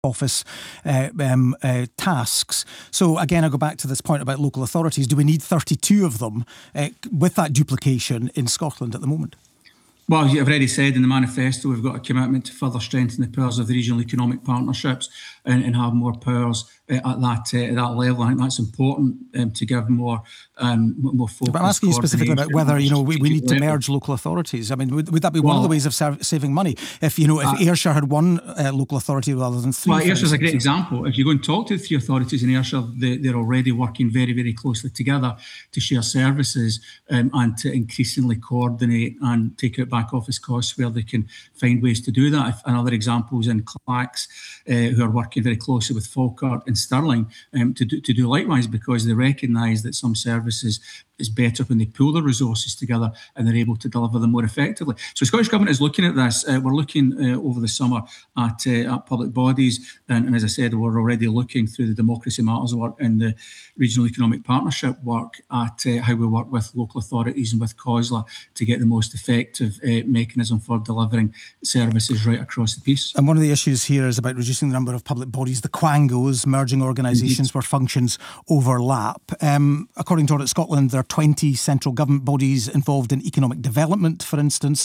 office tasks. So again, I go back to this point about local authorities. Do we need 32 of them with that duplication in Scotland at the moment? Well, as you've already said in the manifesto, we've got a commitment to further strengthen the powers of the regional economic partnerships and have more powers at that level. I think that's important to give more focus. But I'm asking you specifically about whether we need to merge local authorities. I mean, would that be one of the ways of saving money? If Ayrshire had one local authority rather than three. Well, Ayrshire's a great example. If you go and talk to the three authorities in Ayrshire, they're already working very, very closely together to share services and to increasingly coordinate and take out back office costs where they can find ways to do that. Another example is in Clacks, who are working very closely with Falkirk and Stirling to do likewise, because they recognise that some services is better when they pool their resources together and they're able to deliver them more effectively. So Scottish Government is looking at this. We're looking over the summer at public bodies, and as I said, we're already looking through the Democracy Matters work and the Regional Economic Partnership work at how we work with local authorities and with COSLA to get the most effective mechanism for delivering services right across the piece. And one of the issues here is about reducing the number of public bodies, the quangos, merging organisations where functions overlap. According to Audit Scotland, there are 20 central government bodies involved in economic development, for instance.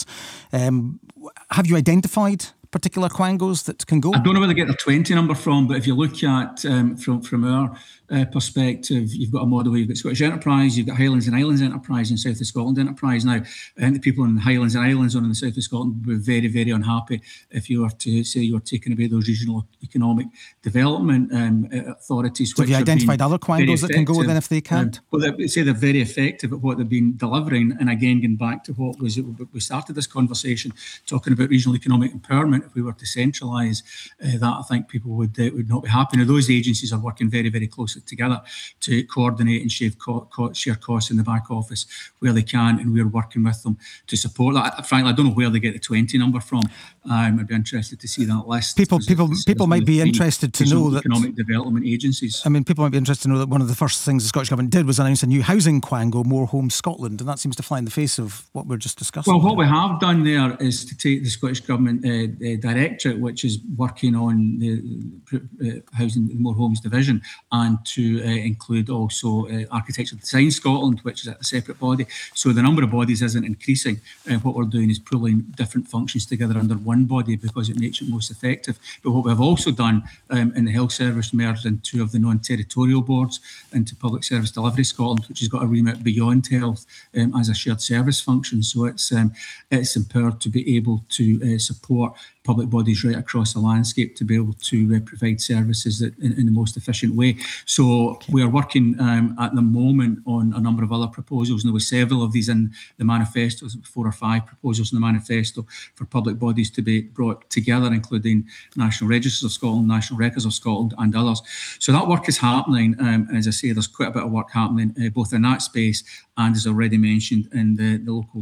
Have you identified particular quangos that can go? I don't know where they get the 20 number from, but if you look at from our perspective, you've got a model where you've got Scottish Enterprise, you've got Highlands and Islands Enterprise and South of Scotland Enterprise. Now, I think the people in the Highlands and Islands or in the South of Scotland would be very, very unhappy if you were to say you were taking away those regional economic development authorities. So have you identified other quangos that can go then if they can't? Well, they say they're very effective at what they've been delivering. And again, going back to what was it, we started this conversation talking about regional economic empowerment. If we were to centralise that, I think people would not be happy. Now, those agencies are working very, very closely together to coordinate and share costs in the back office where they can, and we're working with them to support that. Frankly, I don't know where they get the 20 number from. I'd be interested to see that list. People might be interested to know that economic development agencies. I mean, people might be interested to know that one of the first things the Scottish Government did was announce a new housing quango, More Homes Scotland, and that seems to fly in the face of what we're just discussing. Well, what we have done there is to take the Scottish Government Directorate, which is working on the Housing More Homes division, and to include also Architectural Design Scotland, which is a separate body. So the number of bodies isn't increasing. What we're doing is pulling different functions together under one body because it makes it most effective. But what we've also done in the Health Service, merged in two of the non-territorial boards into Public Service Delivery Scotland, which has got a remit beyond health as a shared service function. So it's empowered to be able to support public bodies right across the landscape to be able to provide services in the most efficient way. So we are working at the moment on a number of other proposals, and there were several of these in the manifesto, 4 or 5 proposals in the manifesto for public bodies to be brought together, including National Registers of Scotland, National Records of Scotland and others. So that work is happening. As I say, there's quite a bit of work happening both in that space and, as already mentioned, in the local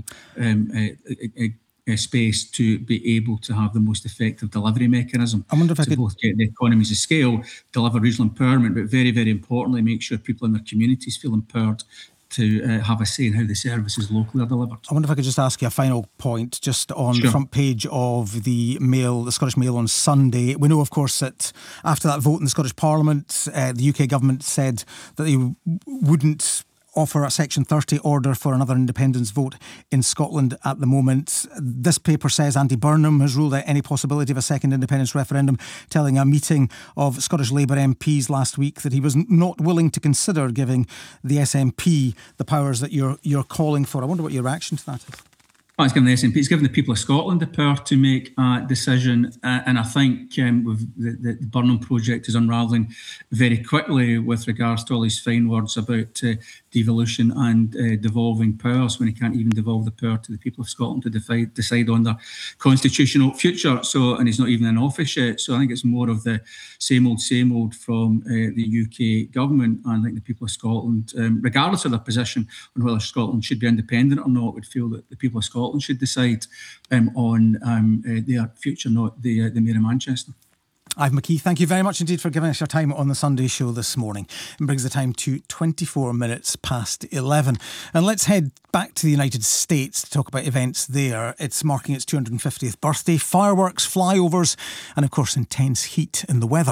space to be able to have the most effective delivery mechanism. I wonder if I could both get the economies of scale, deliver regional empowerment, but very, very importantly, make sure people in their communities feel empowered to have a say in how the services locally are delivered. I wonder if I could just ask you a final point just on the front page of the Mail, the Scottish Mail on Sunday. We know, of course, that after that vote in the Scottish Parliament, the UK government said that they wouldn't offer a Section 30 order for another independence vote in Scotland at the moment. This paper says Andy Burnham has ruled out any possibility of a second independence referendum, telling a meeting of Scottish Labour MPs last week that he was not willing to consider giving the SNP the powers that you're calling for. I wonder what your reaction to that is. Well, it's given the SNP, it's given the people of Scotland the power to make a decision, and I think the Burnham project is unravelling very quickly with regards to all these fine words about devolution and devolving powers, when he can't even devolve the power to the people of Scotland to decide on their constitutional future. So, and he's not even in office yet. So I think it's more of the same old from the UK government. And I think the people of Scotland, regardless of their position on whether Scotland should be independent or not, would feel that the people of Scotland should decide on their future, not the Mayor of Manchester. Ivan McKee, thank you very much indeed for giving us your time on the Sunday show this morning. It brings the time to 24 minutes past 11. And let's head back to the United States to talk about events there. It's marking its 250th birthday, fireworks, flyovers, and of course intense heat in the weather.